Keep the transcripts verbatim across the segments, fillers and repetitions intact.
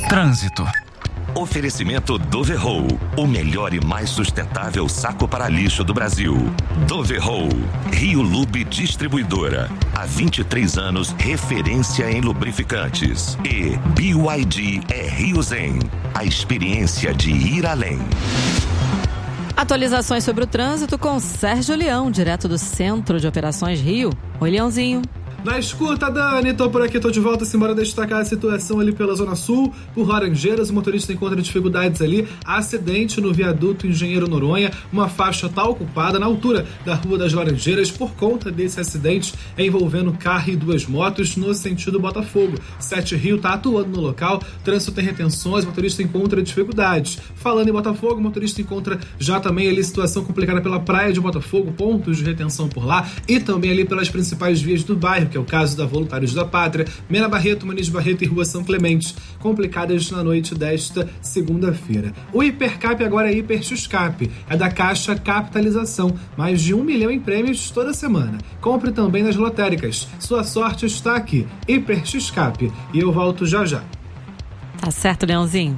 Trânsito. Oferecimento Doverroll, o melhor e mais sustentável saco para lixo do Brasil. Doverroll, Rio Lube Distribuidora. Há vinte e três anos, referência em lubrificantes. E B Y D é Rio Zen, a experiência de ir além. Atualizações sobre o trânsito com Sérgio Leão, direto do Centro de Operações Rio. Oi, Leãozinho. Na escuta, Dani, tô por aqui, tô de volta, simbora destacar a situação ali pela Zona Sul, por Laranjeiras, o motorista encontra dificuldades ali, acidente no viaduto Engenheiro Noronha, uma faixa tá ocupada na altura da Rua das Laranjeiras por conta desse acidente envolvendo carro e duas motos no sentido Botafogo. Sete Rio tá atuando no local, trânsito tem retenções, o motorista encontra dificuldades. Falando em Botafogo, o motorista encontra já também ali situação complicada pela praia de Botafogo, pontos de retenção por lá e também ali pelas principais vias do bairro, que é o caso da Voluntários da Pátria, Mena Barreto, Muniz Barreto e Rua São Clemente, complicadas na noite desta segunda-feira. O Hipercap agora é Hiperxuscap, é da Caixa Capitalização, mais de um milhão em prêmios toda semana. Compre também nas lotéricas, sua sorte está aqui, Hiperxuscap, e eu volto já já. Tá certo, Leãozinho.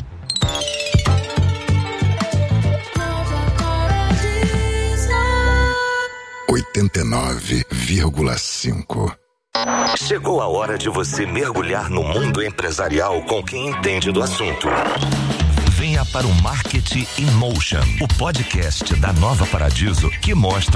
oitenta e nove vírgula cinco. Chegou a hora de você mergulhar no mundo empresarial com quem entende do assunto. Venha para o Marketing in Motion, o podcast da Nova Paradiso que mostra